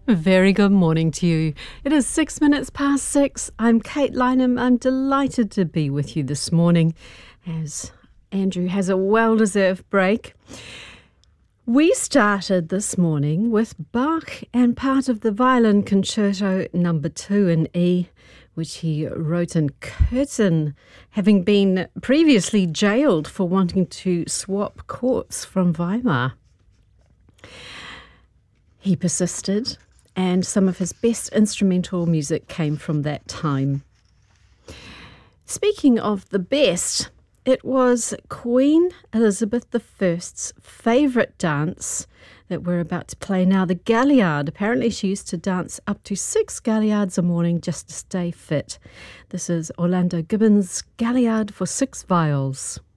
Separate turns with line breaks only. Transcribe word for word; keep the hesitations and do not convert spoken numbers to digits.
A very good morning to you. It is six minutes past six. I'm Kate Lynham. I'm delighted to be with you this morning as Andrew has a well-deserved break. We started this morning with Bach and part of the Violin Concerto number two in E, which he wrote in Curtin, having been previously jailed for wanting to swap corpse from Weimar. He persisted, and some of his best instrumental music came from that time. Speaking of the best, it was Queen Elizabeth the First's favourite dance that we're about to play now, the Galliard. Apparently she used to dance up to six Galliards a morning just to stay fit. This is Orlando Gibbons' Galliard for six viols.